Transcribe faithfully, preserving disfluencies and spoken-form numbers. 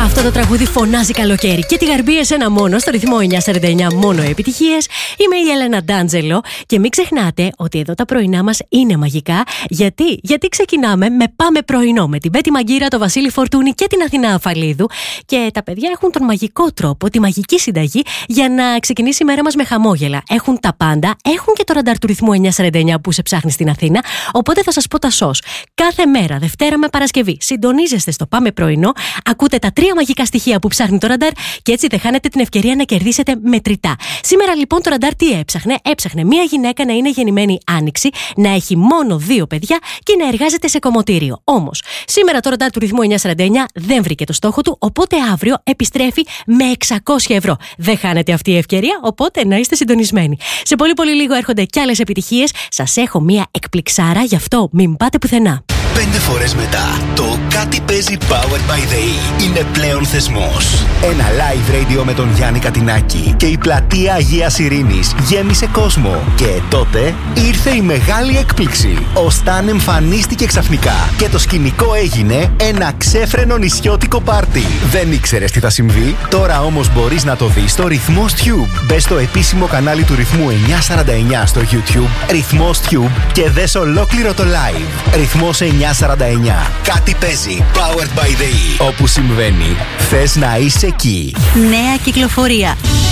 Αυτό το τραγούδι φωνάζει καλοκαίρι και τη γαρμπή εσένα μόνο στο ρυθμό εννιά σαράντα εννιά, μόνο επιτυχίες. Είμαι η Έλενα Ντάντζελο και μην ξεχνάτε ότι εδώ τα πρωινά μας είναι μαγικά. Γιατί, Γιατί ξεκινάμε με Πάμε Πρωινό με την Πέτη Μαγκύρα, τον Βασίλη Φορτούνη και την Αθηνά Αφαλίδου. Και τα παιδιά έχουν τον μαγικό τρόπο, τη μαγική συνταγή για να ξεκινήσει η μέρα μας με χαμόγελα. Έχουν τα πάντα, έχουν και το ραντάρ του ρυθμού εννιά σαράντα εννιά που σε ψάχνει στην Αθήνα. Οπότε θα σας πω τα σως. Κάθε μέρα, Δευτέρα με Παρασκευή, συντονίζεστε στο Πάμε Πρωινό, ακούτε τα τρία μαγικά στοιχεία που ψάχνει το ραντάρ και έτσι δεν χάνετε την ευκαιρία να κερδίσετε μετρητά. Σήμερα λοιπόν το ραντάρ τι έψαχνε? Έψαχνε μία γυναίκα να είναι γεννημένη Άνοιξη, να έχει μόνο δύο παιδιά και να εργάζεται σε κομμωτήριο. Όμως, σήμερα το ραντάρ του ρυθμού εννιά σαράντα εννιά δεν βρήκε το στόχο του, οπότε αύριο επιστρέφει με εξακόσια ευρώ. Δεν χάνετε αυτή η ευκαιρία, οπότε να είστε συντονισμένοι. Σε πολύ πολύ λίγο έρχονται κι άλλες επιτυχίες. Σας έχω μία εκπληξάρα, γι' αυτό μην πάτε πουθενά. Πέντε φορές μετά, το Κάτι παίζει Powered by the E είναι πλέον θεσμός. Ένα live radio με τον Γιάννη Κατινάκη και η πλατεία Αγίας Ειρήνης γέμισε κόσμο. Και τότε ήρθε η μεγάλη έκπληξη. Ο Σταν εμφανίστηκε ξαφνικά και το σκηνικό έγινε ένα ξέφρενο νησιώτικο πάρτι. Δεν ήξερες τι θα συμβεί? Τώρα όμως μπορείς να το δεις στο Ρυθμός Tube. Μπες στο επίσημο κανάλι του Ρυθμού εννιά σαράντα εννιά στο YouTube, Ρυθμός Tube, και δες ολόκληρο το live. Ρυθμός εννιά σαράντα εννιά. Κάτι παίζει Powered by the E. Όπου συμβαίνει, θες να είσαι εκεί. Νέα κυκλοφορία.